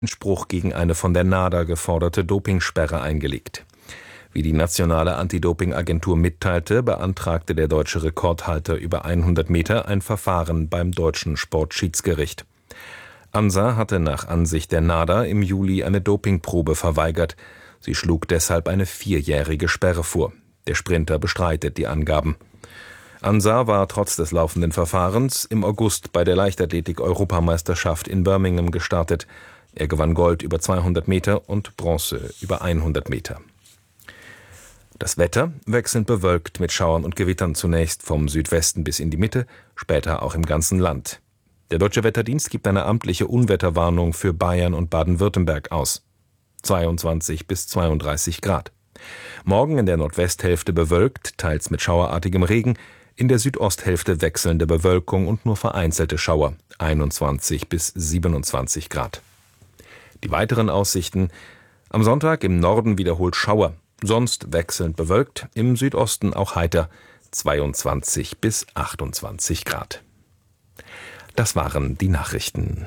Einspruch gegen eine von der NADA geforderte Dopingsperre eingelegt. Wie die nationale Anti-Doping-Agentur mitteilte, beantragte der deutsche Rekordhalter über 100 Meter ein Verfahren beim deutschen Sportschiedsgericht. Ansa hatte nach Ansicht der NADA im Juli eine Dopingprobe verweigert. Sie schlug deshalb eine 4-jährige Sperre vor. Der Sprinter bestreitet die Angaben. Ansa war trotz des laufenden Verfahrens im August bei der Leichtathletik-Europameisterschaft in Birmingham gestartet. Er gewann Gold über 200 Meter und Bronze über 100 Meter. Das Wetter wechselnd bewölkt mit Schauern und Gewittern, zunächst vom Südwesten bis in die Mitte, später auch im ganzen Land. Der Deutsche Wetterdienst gibt eine amtliche Unwetterwarnung für Bayern und Baden-Württemberg aus. 22 bis 32 Grad. Morgen in der Nordwesthälfte bewölkt, teils mit schauerartigem Regen, in der Südosthälfte wechselnde Bewölkung und nur vereinzelte Schauer, 21 bis 27 Grad. Die weiteren Aussichten: am Sonntag im Norden wiederholt Schauer, sonst wechselnd bewölkt, im Südosten auch heiter, 22 bis 28 Grad. Das waren die Nachrichten.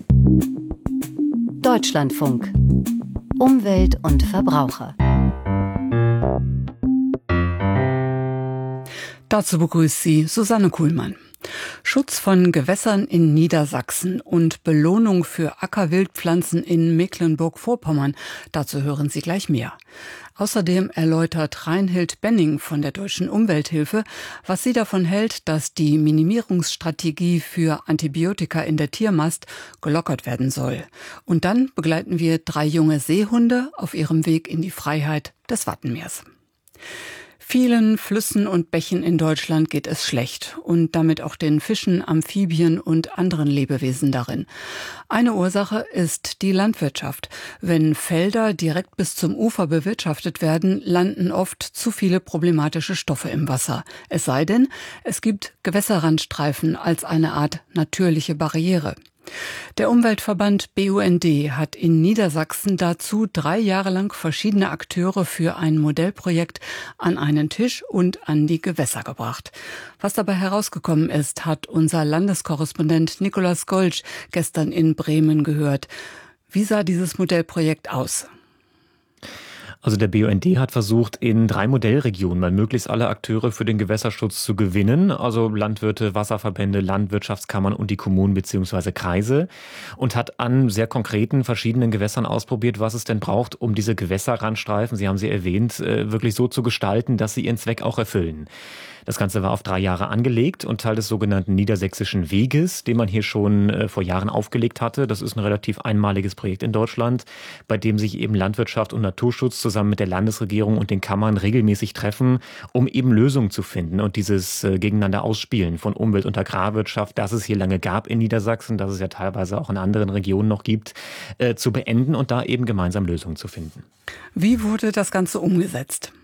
Deutschlandfunk. Umwelt und Verbraucher. Dazu begrüßt sie Susanne Kuhlmann. Schutz von Gewässern in Niedersachsen und Belohnung für Ackerwildpflanzen in Mecklenburg-Vorpommern. Dazu hören Sie gleich mehr. Außerdem erläutert Reinhild Benning von der Deutschen Umwelthilfe, was sie davon hält, dass die Minimierungsstrategie für Antibiotika in der Tiermast gelockert werden soll. Und dann begleiten wir 3 junge Seehunde auf ihrem Weg in die Freiheit des Wattenmeers. Vielen Flüssen und Bächen in Deutschland geht es schlecht und damit auch den Fischen, Amphibien und anderen Lebewesen darin. Eine Ursache ist die Landwirtschaft. Wenn Felder direkt bis zum Ufer bewirtschaftet werden, landen oft zu viele problematische Stoffe im Wasser. Es sei denn, es gibt Gewässerrandstreifen als eine Art natürliche Barriere. Der Umweltverband BUND hat in Niedersachsen dazu 3 Jahre lang verschiedene Akteure für ein Modellprojekt an einen Tisch und an die Gewässer gebracht. Was dabei herausgekommen ist, hat unser Landeskorrespondent Nikolaus Goltsch gestern in Bremen gehört. Wie sah dieses Modellprojekt aus? Also der BUND hat versucht, in 3 Modellregionen mal möglichst alle Akteure für den Gewässerschutz zu gewinnen, also Landwirte, Wasserverbände, Landwirtschaftskammern und die Kommunen bzw. Kreise, und hat an sehr konkreten verschiedenen Gewässern ausprobiert, was es denn braucht, um diese Gewässerrandstreifen, Sie haben sie erwähnt, wirklich so zu gestalten, dass sie ihren Zweck auch erfüllen. Das Ganze war auf 3 Jahre angelegt und Teil des sogenannten Niedersächsischen Weges, den man hier schon vor Jahren aufgelegt hatte. Das ist ein relativ einmaliges Projekt in Deutschland, bei dem sich eben Landwirtschaft und Naturschutz zusammen mit der Landesregierung und den Kammern regelmäßig treffen, um eben Lösungen zu finden und dieses gegeneinander Ausspielen von Umwelt- und Agrarwirtschaft, das es hier lange gab in Niedersachsen, das es ja teilweise auch in anderen Regionen noch gibt, zu beenden und da eben gemeinsam Lösungen zu finden. Wie wurde das Ganze umgesetzt?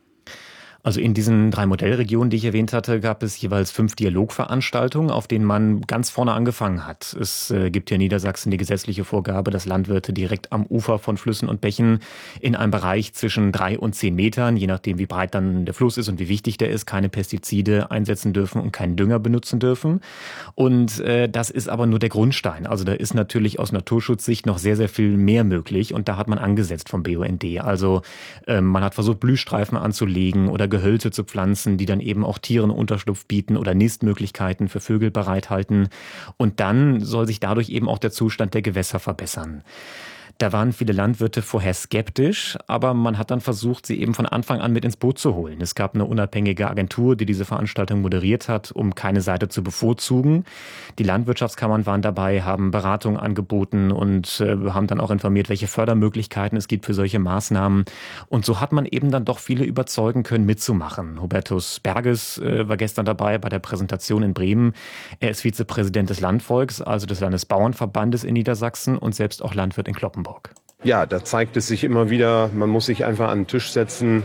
Also in diesen 3 Modellregionen, die ich erwähnt hatte, gab es jeweils 5 Dialogveranstaltungen, auf denen man ganz vorne angefangen hat. Es gibt hier in Niedersachsen die gesetzliche Vorgabe, dass Landwirte direkt am Ufer von Flüssen und Bächen in einem Bereich zwischen 3 und 10 Metern, je nachdem wie breit dann der Fluss ist und wie wichtig der ist, keine Pestizide einsetzen dürfen und keinen Dünger benutzen dürfen. Und das ist aber nur der Grundstein. Also da ist natürlich aus Naturschutzsicht noch sehr, sehr viel mehr möglich und da hat man angesetzt vom BUND. Also man hat versucht, Blühstreifen anzulegen oder Gehölze zu pflanzen, die dann eben auch Tieren Unterschlupf bieten oder Nistmöglichkeiten für Vögel bereithalten. Und dann soll sich dadurch eben auch der Zustand der Gewässer verbessern. Da waren viele Landwirte vorher skeptisch, aber man hat dann versucht, sie eben von Anfang an mit ins Boot zu holen. Es gab eine unabhängige Agentur, die diese Veranstaltung moderiert hat, um keine Seite zu bevorzugen. Die Landwirtschaftskammern waren dabei, haben Beratung angeboten und haben dann auch informiert, welche Fördermöglichkeiten es gibt für solche Maßnahmen. Und so hat man eben dann doch viele überzeugen können, mitzumachen. Hubertus Berges war gestern dabei bei der Präsentation in Bremen. Er ist Vizepräsident des Landvolks, also des Landesbauernverbandes in Niedersachsen und selbst auch Landwirt in Cloppenburg. Ja, da zeigt es sich immer wieder, man muss sich einfach an den Tisch setzen,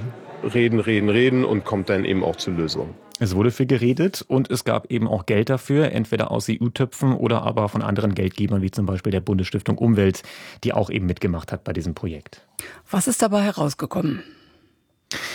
reden und kommt dann eben auch zu Lösungen. Es wurde viel geredet und es gab eben auch Geld dafür, entweder aus EU-Töpfen oder aber von anderen Geldgebern, wie zum Beispiel der Bundesstiftung Umwelt, die auch eben mitgemacht hat bei diesem Projekt. Was ist dabei herausgekommen?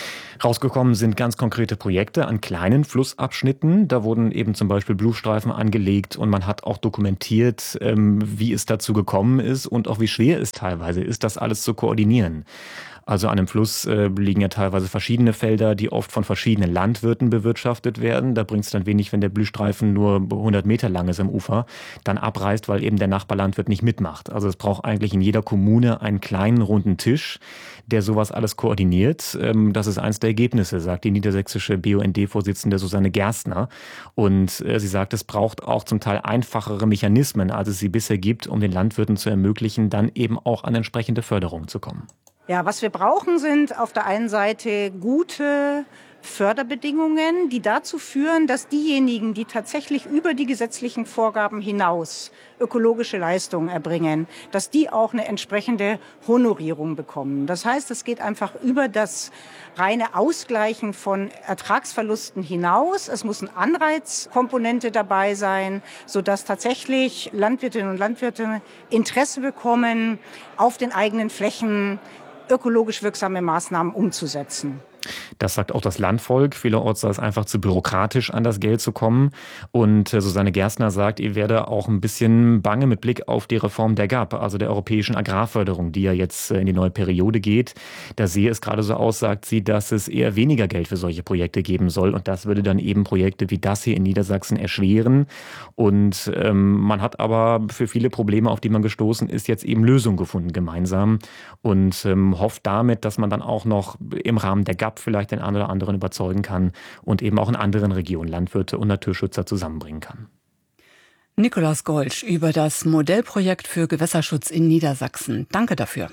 Rausgekommen sind ganz konkrete Projekte an kleinen Flussabschnitten. Da wurden eben zum Beispiel Blutstreifen angelegt und man hat auch dokumentiert, wie es dazu gekommen ist und auch wie schwer es teilweise ist, das alles zu koordinieren. Also an einem Fluss liegen ja teilweise verschiedene Felder, die oft von verschiedenen Landwirten bewirtschaftet werden. Da bringt es dann wenig, wenn der Blühstreifen nur 100 Meter lang ist am Ufer, dann abreißt, weil eben der Nachbarlandwirt nicht mitmacht. Also es braucht eigentlich in jeder Kommune einen kleinen runden Tisch, der sowas alles koordiniert. Das ist eins der Ergebnisse, sagt die niedersächsische BUND-Vorsitzende Susanne Gerstner. Und sie sagt, es braucht auch zum Teil einfachere Mechanismen, als es sie bisher gibt, um den Landwirten zu ermöglichen, dann eben auch an entsprechende Förderung zu kommen. Ja, was wir brauchen, sind auf der einen Seite gute Förderbedingungen, die dazu führen, dass diejenigen, die tatsächlich über die gesetzlichen Vorgaben hinaus ökologische Leistungen erbringen, dass die auch eine entsprechende Honorierung bekommen. Das heißt, es geht einfach über das reine Ausgleichen von Ertragsverlusten hinaus. Es muss eine Anreizkomponente dabei sein, sodass tatsächlich Landwirtinnen und Landwirte Interesse bekommen, auf den eigenen Flächen ökologisch wirksame Maßnahmen umzusetzen. Das sagt auch das Landvolk. Vielerorts sei es einfach zu bürokratisch, an das Geld zu kommen. Und Susanne Gerstner sagt, ihr werde auch ein bisschen bange mit Blick auf die Reform der GAP, also der europäischen Agrarförderung, die ja jetzt in die neue Periode geht. Da sehe es gerade so aus, sagt sie, dass es eher weniger Geld für solche Projekte geben soll. Und das würde dann eben Projekte wie das hier in Niedersachsen erschweren. Und man hat aber für viele Probleme, auf die man gestoßen ist, jetzt eben Lösungen gefunden gemeinsam. Und hofft damit, dass man dann auch noch im Rahmen der GAP vielleicht den einen oder anderen überzeugen kann und eben auch in anderen Regionen Landwirte und Naturschützer zusammenbringen kann. Nikolaus Golsch über das Modellprojekt für Gewässerschutz in Niedersachsen. Danke dafür.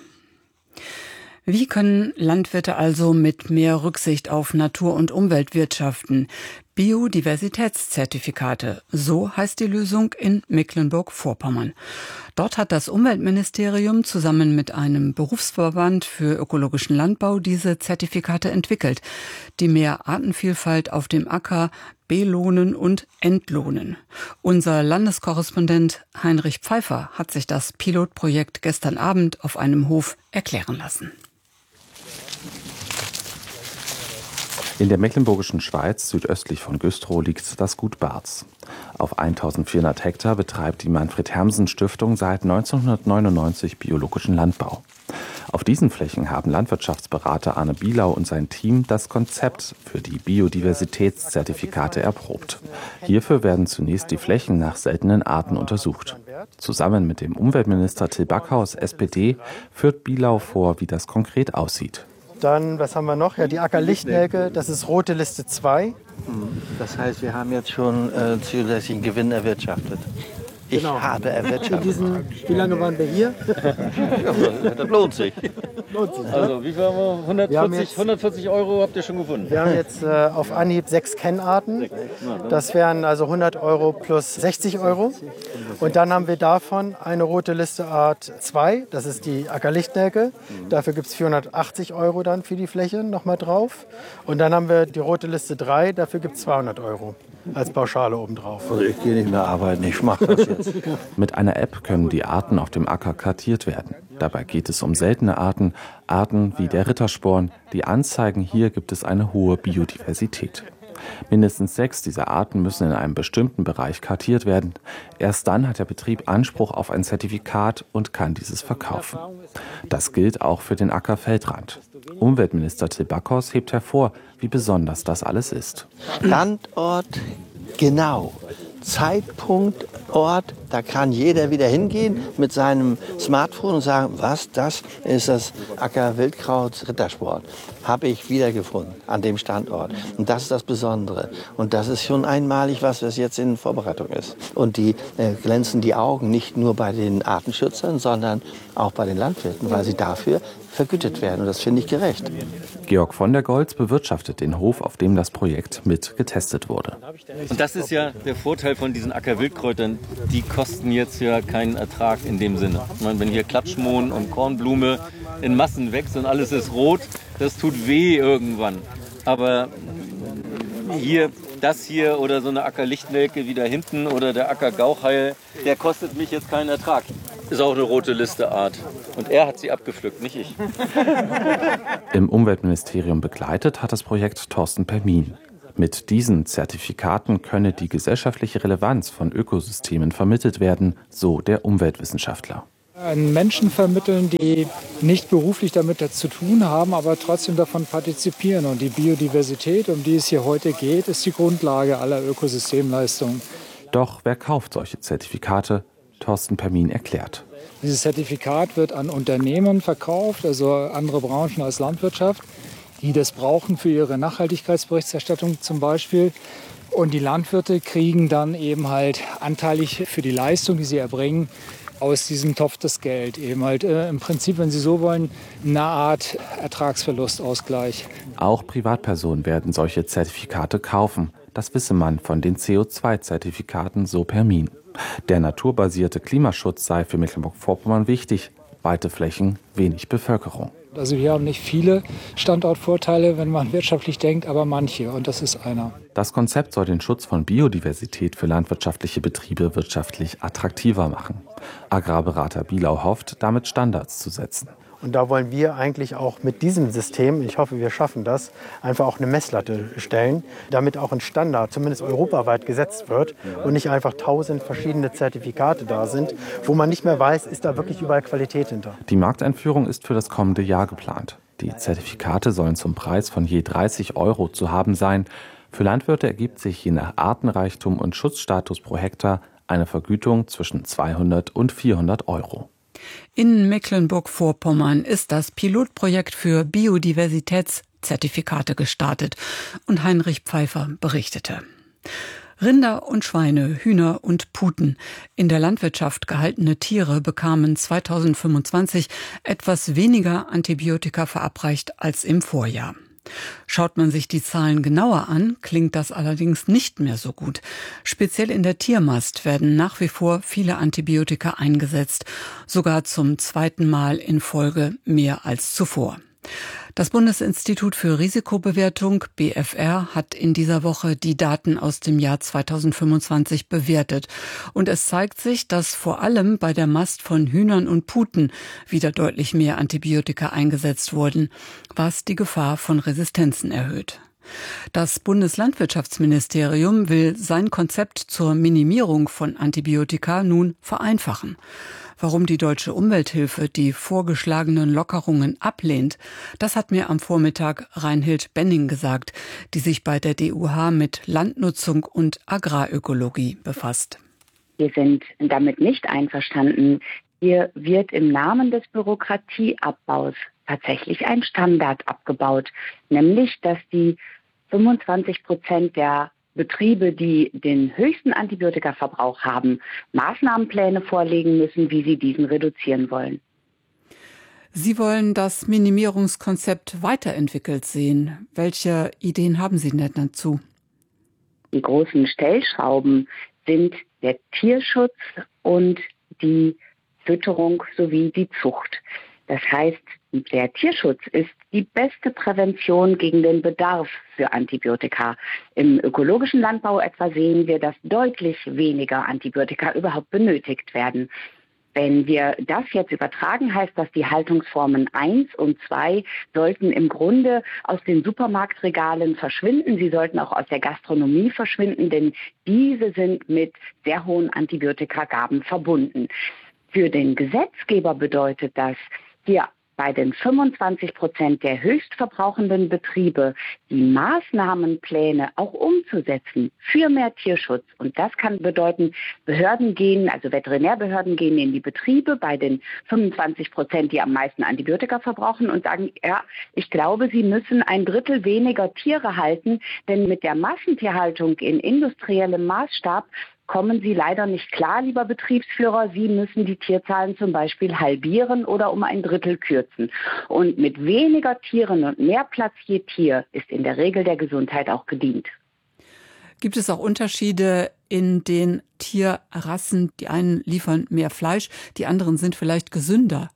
Wie können Landwirte also mit mehr Rücksicht auf Natur und Umwelt wirtschaften? Biodiversitätszertifikate, so heißt die Lösung in Mecklenburg-Vorpommern. Dort hat das Umweltministerium zusammen mit einem Berufsverband für ökologischen Landbau diese Zertifikate entwickelt, die mehr Artenvielfalt auf dem Acker belohnen und entlohnen. Unser Landeskorrespondent Heinrich Pfeiffer hat sich das Pilotprojekt gestern Abend auf einem Hof erklären lassen. In der mecklenburgischen Schweiz, südöstlich von Güstrow, liegt das Gut Barz. Auf 1400 Hektar betreibt die Manfred-Hermsen-Stiftung seit 1999 biologischen Landbau. Auf diesen Flächen haben Landwirtschaftsberater Arne Bielau und sein Team das Konzept für die Biodiversitätszertifikate erprobt. Hierfür werden zunächst die Flächen nach seltenen Arten untersucht. Zusammen mit dem Umweltminister Till Backhaus, SPD, führt Bielau vor, wie das konkret aussieht. Dann, was haben wir noch? Ja, die Ackerlichtnelke, das ist rote Liste 2. Das heißt, wir haben jetzt schon zusätzlichen Gewinn erwirtschaftet. Ich habe erwirtschaftet. Wie lange waren wir hier? Ja, das lohnt sich. Also wie viel haben wir? 140 Euro habt ihr schon gefunden? Wir haben jetzt auf Anhieb 6 Kennarten. Das wären also 100 Euro plus 60 Euro. Und dann haben wir davon eine rote Liste Art 2, das ist die Ackerlichtnelke. Dafür gibt es 480 Euro dann für die Fläche nochmal drauf. Und dann haben wir die rote Liste 3, dafür gibt es 200 Euro als Pauschale obendrauf. Also ich gehe nicht mehr arbeiten, ich mache das jetzt. Mit einer App können die Arten auf dem Acker kartiert werden. Dabei geht es um seltene Arten, Arten wie der Rittersporn, die anzeigen, hier gibt es eine hohe Biodiversität. Mindestens 6 dieser Arten müssen in einem bestimmten Bereich kartiert werden. Erst dann hat der Betrieb Anspruch auf ein Zertifikat und kann dieses verkaufen. Das gilt auch für den Ackerfeldrand. Umweltminister Till Backhaus hebt hervor, wie besonders das alles ist. Standort genau. Zeitpunkt, Ort, da kann jeder wieder hingehen mit seinem Smartphone und sagen, was, das ist das Acker-Wildkraut Rittersport. Habe ich wiedergefunden an dem Standort. Und das ist das Besondere. Und das ist schon einmalig, was jetzt in Vorbereitung ist. Und die glänzen die Augen nicht nur bei den Artenschützern, sondern auch bei den Landwirten, weil sie dafür vergütet werden. Und das finde ich gerecht. Georg von der Goltz bewirtschaftet den Hof, auf dem das Projekt mit getestet wurde. Und das ist ja der Vorteil von diesen Ackerwildkräutern. Die kosten jetzt ja keinen Ertrag in dem Sinne. Ich meine, wenn hier Klatschmohn und Kornblume in Massen wächst und alles ist rot, das tut weh irgendwann. Aber hier, das hier oder so eine Ackerlichtnelke wie da hinten oder der Ackergauchheil, der kostet mich jetzt keinen Ertrag. ist auch eine rote Liste-Art. Und er hat sie abgepflückt, nicht ich. Im Umweltministerium begleitet hat das Projekt Thorsten Permin. Mit diesen Zertifikaten könne die gesellschaftliche Relevanz von Ökosystemen vermittelt werden, so der Umweltwissenschaftler. An Menschen vermitteln, die nicht beruflich damit zu tun haben, aber trotzdem davon partizipieren. Und die Biodiversität, um die es hier heute geht, ist die Grundlage aller Ökosystemleistungen. Doch wer kauft solche Zertifikate? Thorsten Permin erklärt. Dieses Zertifikat wird an Unternehmen verkauft, also andere Branchen als Landwirtschaft, die das brauchen für ihre Nachhaltigkeitsberichterstattung zum Beispiel. Und die Landwirte kriegen dann eben halt anteilig für die Leistung, die sie erbringen, aus diesem Topf das Geld. Eben halt im Prinzip, wenn Sie so wollen, eine Art Ertragsverlustausgleich. Auch Privatpersonen werden solche Zertifikate kaufen. Das wisse man von den CO2-Zertifikaten, so Permin. Der naturbasierte Klimaschutz sei für Mecklenburg-Vorpommern wichtig. Weite Flächen, wenig Bevölkerung. Also wir haben nicht viele Standortvorteile, wenn man wirtschaftlich denkt, aber manche, und das ist einer. Das Konzept soll den Schutz von Biodiversität für landwirtschaftliche Betriebe wirtschaftlich attraktiver machen. Agrarberater Bielau hofft, damit Standards zu setzen. Und da wollen wir eigentlich auch mit diesem System, ich hoffe, wir schaffen das, einfach auch eine Messlatte stellen, damit auch ein Standard, zumindest europaweit, gesetzt wird und nicht einfach 1000 verschiedene Zertifikate da sind, wo man nicht mehr weiß, ist da wirklich überall Qualität hinter. Die Markteinführung ist für das kommende Jahr geplant. Die Zertifikate sollen zum Preis von je 30 € zu haben sein. Für Landwirte ergibt sich je nach Artenreichtum und Schutzstatus pro Hektar eine Vergütung zwischen 200 und 400 €. In Mecklenburg-Vorpommern ist das Pilotprojekt für Biodiversitätszertifikate gestartet und Heinrich Pfeiffer berichtete. Rinder und Schweine, Hühner und Puten, in der Landwirtschaft gehaltene Tiere bekamen 2025 etwas weniger Antibiotika verabreicht als im Vorjahr. Schaut man sich die Zahlen genauer an, klingt das allerdings nicht mehr so gut. Speziell in der Tiermast werden nach wie vor viele Antibiotika eingesetzt, sogar zum zweiten Mal in Folge mehr als zuvor. Das Bundesinstitut für Risikobewertung, BfR, hat in dieser Woche die Daten aus dem Jahr 2025 bewertet. Und es zeigt sich, dass vor allem bei der Mast von Hühnern und Puten wieder deutlich mehr Antibiotika eingesetzt wurden, was die Gefahr von Resistenzen erhöht. Das Bundeslandwirtschaftsministerium will sein Konzept zur Minimierung von Antibiotika nun vereinfachen. Warum die Deutsche Umwelthilfe die vorgeschlagenen Lockerungen ablehnt, das hat mir am Vormittag Reinhild Benning gesagt, die sich bei der DUH mit Landnutzung und Agrarökologie befasst. Wir sind damit nicht einverstanden. Hier wird im Namen des Bürokratieabbaus tatsächlich ein Standard abgebaut, nämlich dass die 25% der Betriebe, die den höchsten Antibiotikaverbrauch haben, Maßnahmenpläne vorlegen müssen, wie sie diesen reduzieren wollen. Sie wollen das Minimierungskonzept weiterentwickelt sehen. Welche Ideen haben Sie denn dazu? Die großen Stellschrauben sind der Tierschutz und die Fütterung sowie die Zucht. Das heißt, der Tierschutz ist die beste Prävention gegen den Bedarf für Antibiotika. Im ökologischen Landbau etwa sehen wir, dass deutlich weniger Antibiotika überhaupt benötigt werden. Wenn wir das jetzt übertragen, heißt das, die Haltungsformen 1 und 2 sollten im Grunde aus den Supermarktregalen verschwinden. Sie sollten auch aus der Gastronomie verschwinden, denn diese sind mit sehr hohen Antibiotikagaben verbunden. Für den Gesetzgeber bedeutet das, hier bei den 25% der höchstverbrauchenden Betriebe die Maßnahmenpläne auch umzusetzen für mehr Tierschutz. Und das kann bedeuten, Behörden gehen, also Veterinärbehörden gehen in die Betriebe bei den 25%, die am meisten Antibiotika verbrauchen und sagen, ja, ich glaube, sie müssen 1/3 weniger Tiere halten, denn mit der Massentierhaltung in industriellem Maßstab kommen Sie leider nicht klar, lieber Betriebsführer. Sie müssen die Tierzahlen zum Beispiel halbieren oder um 1/3 kürzen. Und mit weniger Tieren und mehr Platz je Tier ist in der Regel der Gesundheit auch gedient. Gibt es auch Unterschiede in den Tierrassen? Die einen liefern mehr Fleisch, die anderen sind vielleicht gesünder.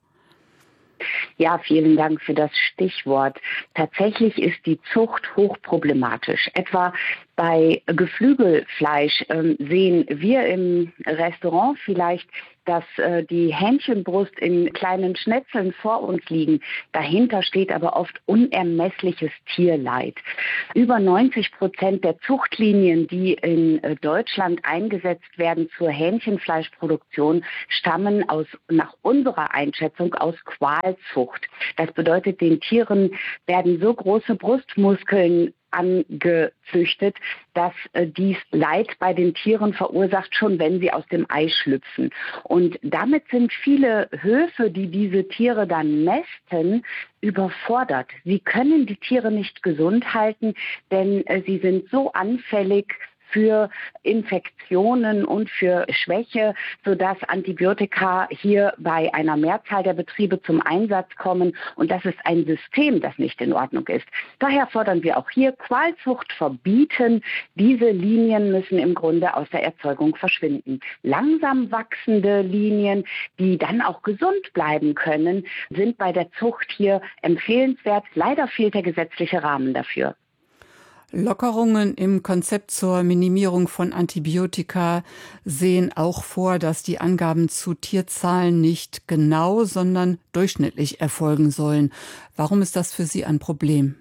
Ja, vielen Dank für das Stichwort. Tatsächlich ist die Zucht hochproblematisch. Etwa bei Geflügelfleisch sehen wir im Restaurant vielleicht dass die Hähnchenbrust in kleinen Schnetzeln vor uns liegen. Dahinter steht aber oft unermessliches Tierleid. Über 90% der Zuchtlinien, die in Deutschland eingesetzt werden zur Hähnchenfleischproduktion, stammen nach unserer Einschätzung aus Qualzucht. Das bedeutet, den Tieren werden so große Brustmuskeln angezüchtet, dass dies Leid bei den Tieren verursacht, schon wenn sie aus dem Ei schlüpfen. Und damit sind viele Höfe, die diese Tiere dann mästen, überfordert. Sie können die Tiere nicht gesund halten, denn sie sind so anfällig für Infektionen und für Schwäche, sodass Antibiotika hier bei einer Mehrzahl der Betriebe zum Einsatz kommen. Und das ist ein System, das nicht in Ordnung ist. Daher fordern wir auch hier Qualzucht verbieten. Diese Linien müssen im Grunde aus der Erzeugung verschwinden. Langsam wachsende Linien, die dann auch gesund bleiben können, sind bei der Zucht hier empfehlenswert. Leider fehlt der gesetzliche Rahmen dafür. Lockerungen im Konzept zur Minimierung von Antibiotika sehen auch vor, dass die Angaben zu Tierzahlen nicht genau, sondern durchschnittlich erfolgen sollen. Warum ist das für Sie ein Problem?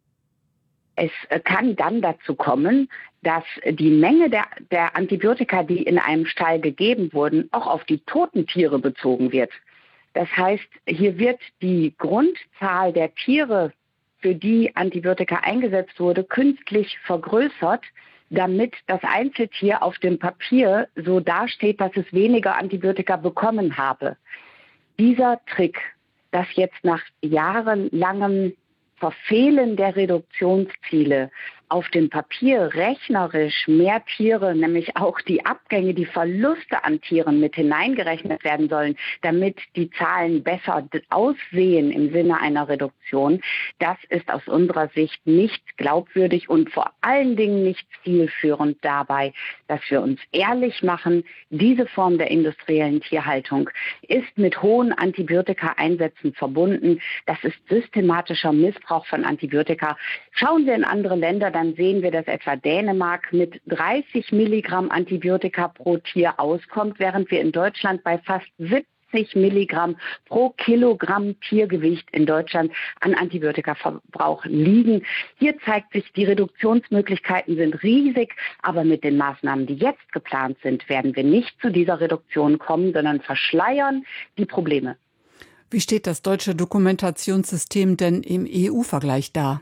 Es kann dann dazu kommen, dass die Menge der Antibiotika, die in einem Stall gegeben wurden, auch auf die toten Tiere bezogen wird. Das heißt, hier wird die Grundzahl der Tiere, für die Antibiotika eingesetzt wurde, künstlich vergrößert, damit das Einzeltier auf dem Papier so dasteht, dass es weniger Antibiotika bekommen habe. Dieser Trick, dass jetzt nach jahrelangem Verfehlen der Reduktionsziele auf dem Papier rechnerisch mehr Tiere, nämlich auch die Abgänge, die Verluste an Tieren mit hineingerechnet werden sollen, damit die Zahlen besser aussehen im Sinne einer Reduktion, das ist aus unserer Sicht nicht glaubwürdig und vor allen Dingen nicht zielführend dabei, dass wir uns ehrlich machen, diese Form der industriellen Tierhaltung ist mit hohen Antibiotika-Einsätzen verbunden. Das ist systematischer Missbrauch von Antibiotika. Schauen wir in andere Länder, dann sehen wir, dass etwa Dänemark mit 30 Milligramm Antibiotika pro Tier auskommt, während wir in Deutschland bei fast 70 Milligramm pro Kilogramm Tiergewicht in Deutschland an Antibiotikaverbrauch liegen. Hier zeigt sich, die Reduktionsmöglichkeiten sind riesig, aber mit den Maßnahmen, die jetzt geplant sind, werden wir nicht zu dieser Reduktion kommen, sondern verschleiern die Probleme. Wie steht das deutsche Dokumentationssystem denn im EU-Vergleich da?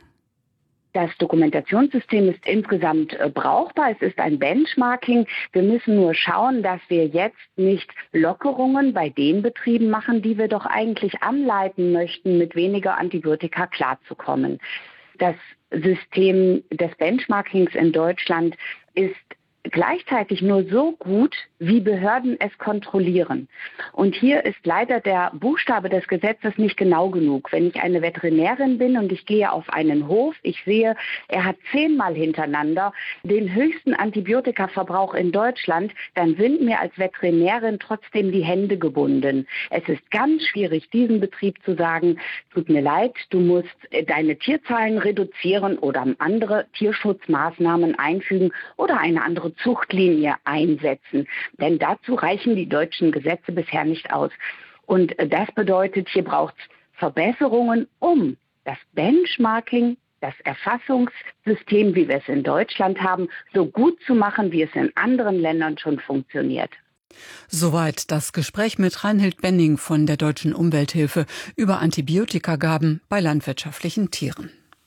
Das Dokumentationssystem ist insgesamt brauchbar. Es ist ein Benchmarking. Wir müssen nur schauen, dass wir jetzt nicht Lockerungen bei den Betrieben machen, die wir doch eigentlich anleiten möchten, mit weniger Antibiotika klarzukommen. Das System des Benchmarkings in Deutschland ist gleichzeitig nur so gut, wie Behörden es kontrollieren. Und hier ist leider der Buchstabe des Gesetzes nicht genau genug. Wenn ich eine Veterinärin bin und ich gehe auf einen Hof, ich sehe, er hat 10-mal hintereinander den höchsten Antibiotikaverbrauch in Deutschland, dann sind mir als Veterinärin trotzdem die Hände gebunden. Es ist ganz schwierig, diesem Betrieb zu sagen, tut mir leid, du musst deine Tierzahlen reduzieren oder andere Tierschutzmaßnahmen einfügen oder eine andere Zuchtlinie einsetzen. Denn dazu reichen die deutschen Gesetze bisher nicht aus. Und das bedeutet, hier braucht es Verbesserungen, um das Benchmarking, das Erfassungssystem, wie wir es in Deutschland haben, so gut zu machen, wie es in anderen Ländern schon funktioniert. Soweit das Gespräch mit Reinhild Benning von der Deutschen Umwelthilfe über Antibiotikagaben bei landwirtschaftlichen Tieren.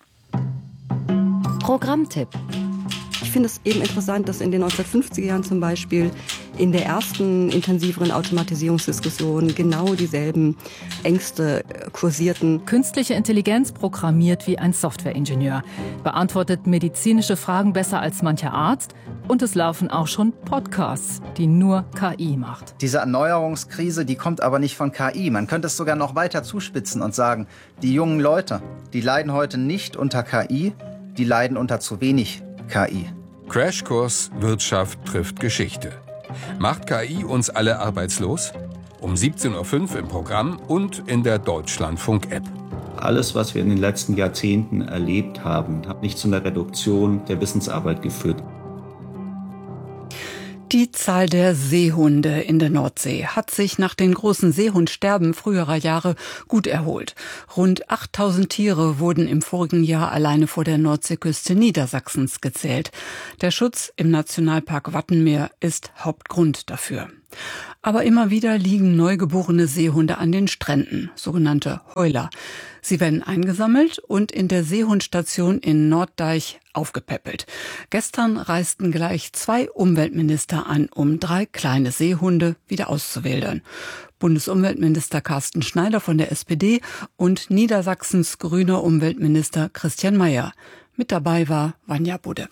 Programmtipp. Ich finde es eben interessant, dass in den 1950er Jahren zum Beispiel in der ersten intensiveren Automatisierungsdiskussion genau dieselben Ängste kursierten. Künstliche Intelligenz programmiert wie ein Softwareingenieur, beantwortet medizinische Fragen besser als mancher Arzt und es laufen auch schon Podcasts, die nur KI macht. Diese Erneuerungskrise, die kommt aber nicht von KI. Man könnte es sogar noch weiter zuspitzen und sagen, die jungen Leute, die leiden heute nicht unter KI, die leiden unter zu wenig KI. Crashkurs Wirtschaft trifft Geschichte. Macht KI uns alle arbeitslos? Um 17.05 Uhr im Programm und in der Deutschlandfunk-App. Alles, was wir in den letzten Jahrzehnten erlebt haben, hat nicht zu einer Reduktion der Wissensarbeit geführt. Die Zahl der Seehunde in der Nordsee hat sich nach den großen Seehundsterben früherer Jahre gut erholt. Rund 8000 Tiere wurden im vorigen Jahr alleine vor der Nordseeküste Niedersachsens gezählt. Der Schutz im Nationalpark Wattenmeer ist Hauptgrund dafür. Aber immer wieder liegen neugeborene Seehunde an den Stränden, sogenannte Heuler. Sie werden eingesammelt und in der Seehundstation in Norddeich aufgepäppelt. Gestern reisten gleich 2 Umweltminister an, um 3 kleine Seehunde wieder auszuwildern. Bundesumweltminister Carsten Schneider von der SPD und Niedersachsens grüner Umweltminister Christian Mayer. Mit dabei war Vanja Budde.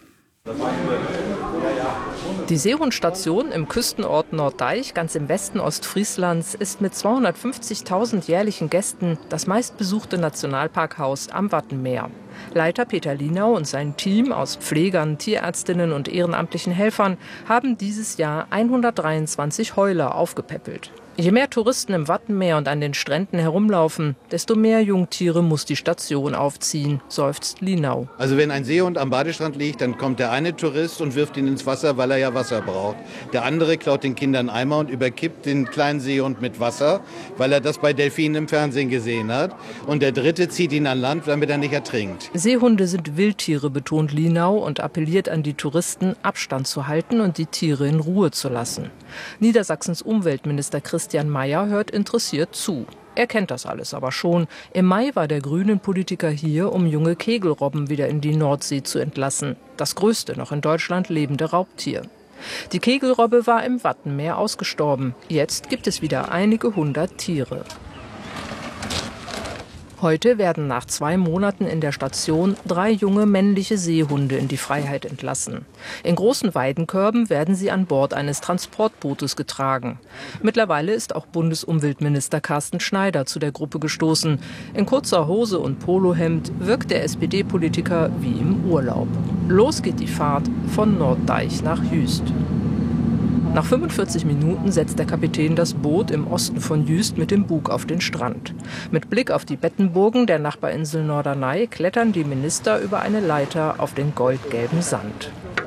Die Seehundstation im Küstenort Norddeich, ganz im Westen Ostfrieslands, ist mit 250.000 jährlichen Gästen das meistbesuchte Nationalparkhaus am Wattenmeer. Leiter Peter Linau und sein Team aus Pflegern, Tierärztinnen und ehrenamtlichen Helfern haben dieses Jahr 123 Heuler aufgepäppelt. Je mehr Touristen im Wattenmeer und an den Stränden herumlaufen, desto mehr Jungtiere muss die Station aufziehen, seufzt Linau. Also wenn ein Seehund am Badestrand liegt, dann kommt der eine Tourist und wirft ihn ins Wasser, weil er ja Wasser braucht. Der andere klaut den Kindern einen Eimer und überkippt den kleinen Seehund mit Wasser, weil er das bei Delfinen im Fernsehen gesehen hat. Und der dritte zieht ihn an Land, damit er nicht ertrinkt. Seehunde sind Wildtiere, betont Linau und appelliert an die Touristen, Abstand zu halten und die Tiere in Ruhe zu lassen. Niedersachsens Umweltminister Christian Mayer hört interessiert zu. Er kennt das alles aber schon. Im Mai war der Grünen-Politiker hier, um junge Kegelrobben wieder in die Nordsee zu entlassen. Das größte noch in Deutschland lebende Raubtier. Die Kegelrobbe war im Wattenmeer ausgestorben. Jetzt gibt es wieder einige hundert Tiere. Heute werden nach 2 Monaten in der Station 3 junge männliche Seehunde in die Freiheit entlassen. In großen Weidenkörben werden sie an Bord eines Transportbootes getragen. Mittlerweile ist auch Bundesumweltminister Carsten Schneider zu der Gruppe gestoßen. In kurzer Hose und Polohemd wirkt der SPD-Politiker wie im Urlaub. Los geht die Fahrt von Norddeich nach Jüst. Nach 45 Minuten setzt der Kapitän das Boot im Osten von Jüst mit dem Bug auf den Strand. Mit Blick auf die Bettenburgen der Nachbarinsel Norderney klettern die Minister über eine Leiter auf den goldgelben Sand.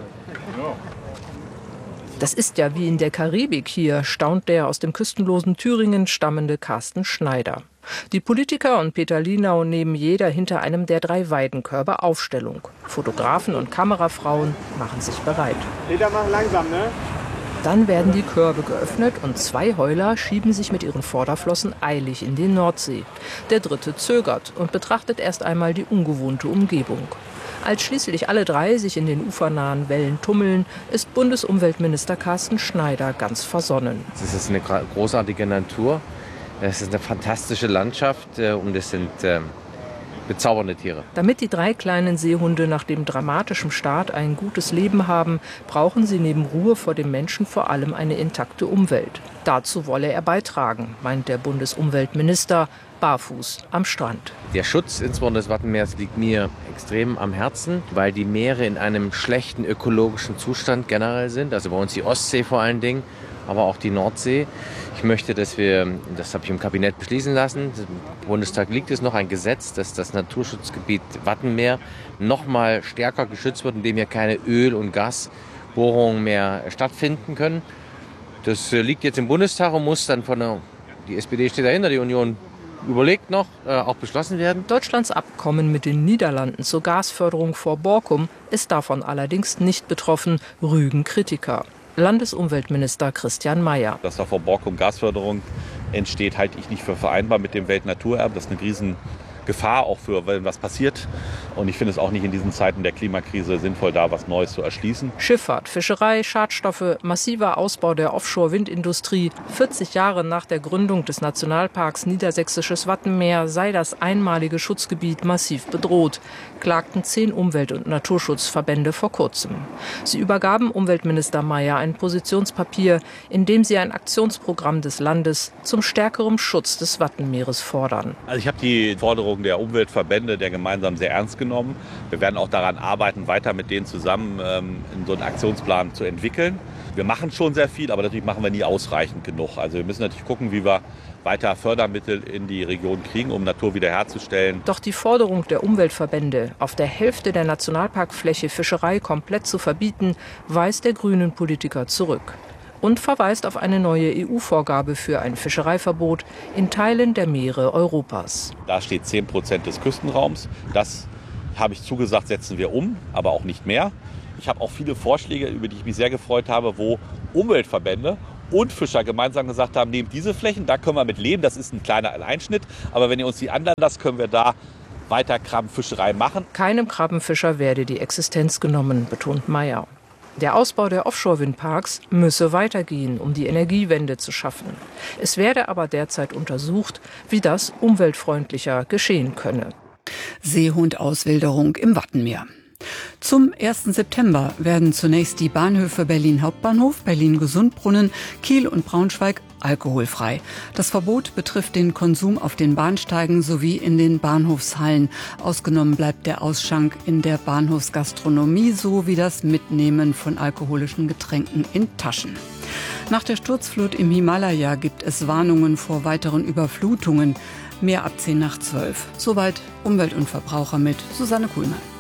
Das ist ja wie in der Karibik hier, staunt der aus dem küstenlosen Thüringen stammende Carsten Schneider. Die Politiker und Peter Linau nehmen jeder hinter einem der 3 Weidenkörbe Aufstellung. Fotografen und Kamerafrauen machen sich bereit. Peter, mach langsam, ne? Dann werden die Körbe geöffnet und 2 Heuler schieben sich mit ihren Vorderflossen eilig in die Nordsee. Der dritte zögert und betrachtet erst einmal die ungewohnte Umgebung. Als schließlich alle 3 sich in den ufernahen Wellen tummeln, ist Bundesumweltminister Carsten Schneider ganz versonnen. Es ist eine großartige Natur, es ist eine fantastische Landschaft und es sind bezaubernde Tiere. Damit die 3 kleinen Seehunde nach dem dramatischen Start ein gutes Leben haben, brauchen sie neben Ruhe vor dem Menschen vor allem eine intakte Umwelt. Dazu wolle er beitragen, meint der Bundesumweltminister, barfuß am Strand. Der Schutz insbesondere des Wattenmeers liegt mir extrem am Herzen, weil die Meere in einem schlechten ökologischen Zustand generell sind. Also bei uns die Ostsee vor allen Dingen, aber auch die Nordsee. Ich möchte, dass wir, das habe ich im Kabinett beschließen lassen, im Bundestag liegt es noch ein Gesetz, dass das Naturschutzgebiet Wattenmeer noch mal stärker geschützt wird, indem hier keine Öl- und Gasbohrungen mehr stattfinden können. Das liegt jetzt im Bundestag und muss dann die SPD steht dahinter, die Union überlegt noch, auch beschlossen werden. Deutschlands Abkommen mit den Niederlanden zur Gasförderung vor Borkum ist davon allerdings nicht betroffen, rügen Kritiker. Landesumweltminister Christian Mayer. Dass da vor Borkum Gasförderung entsteht, halte ich nicht für vereinbar mit dem Weltnaturerbe. Das ist eine Riesengefahr, auch für, wenn was passiert. Und ich finde es auch nicht in diesen Zeiten der Klimakrise sinnvoll, da was Neues zu erschließen. Schifffahrt, Fischerei, Schadstoffe, massiver Ausbau der Offshore-Windindustrie. 40 Jahre nach der Gründung des Nationalparks Niedersächsisches Wattenmeer sei das einmalige Schutzgebiet massiv bedroht, klagten 10 Umwelt- und Naturschutzverbände vor kurzem. Sie übergaben Umweltminister Mayer ein Positionspapier, in dem sie ein Aktionsprogramm des Landes zum stärkeren Schutz des Wattenmeeres fordern. Also ich habe die Forderungen der Umweltverbände, der gemeinsam sehr ernst genommen. Wir werden auch daran arbeiten, weiter mit denen zusammen so einen Aktionsplan zu entwickeln. Wir machen schon sehr viel, aber natürlich machen wir nie ausreichend genug. Also wir müssen natürlich gucken, wie wir weiter Fördermittel in die Region kriegen, um Natur wiederherzustellen. Doch die Forderung der Umweltverbände, auf der Hälfte der Nationalparkfläche Fischerei komplett zu verbieten, weist der Grünen-Politiker zurück. und verweist auf eine neue EU-Vorgabe für ein Fischereiverbot in Teilen der Meere Europas. Da steht 10% des Küstenraums. Das habe ich zugesagt, setzen wir um, aber auch nicht mehr. Ich habe auch viele Vorschläge, über die ich mich sehr gefreut habe, wo Umweltverbände und Fischer gemeinsam gesagt haben, nehmt diese Flächen, da können wir mit leben, das ist ein kleiner Einschnitt. Aber wenn ihr uns die anderen lasst, können wir da weiter Krabbenfischerei machen. Keinem Krabbenfischer werde die Existenz genommen, betont Meyer. Der Ausbau der Offshore-Windparks müsse weitergehen, um die Energiewende zu schaffen. Es werde aber derzeit untersucht, wie das umweltfreundlicher geschehen könne. Seehundauswilderung im Wattenmeer. Zum 1. September werden zunächst die Bahnhöfe Berlin Hauptbahnhof, Berlin Gesundbrunnen, Kiel und Braunschweig alkoholfrei. Das Verbot betrifft den Konsum auf den Bahnsteigen sowie in den Bahnhofshallen. Ausgenommen bleibt der Ausschank in der Bahnhofsgastronomie sowie das Mitnehmen von alkoholischen Getränken in Taschen. Nach der Sturzflut im Himalaya gibt es Warnungen vor weiteren Überflutungen. Mehr ab 10 nach 12. Soweit Umwelt und Verbraucher mit Susanne Kuhlmann.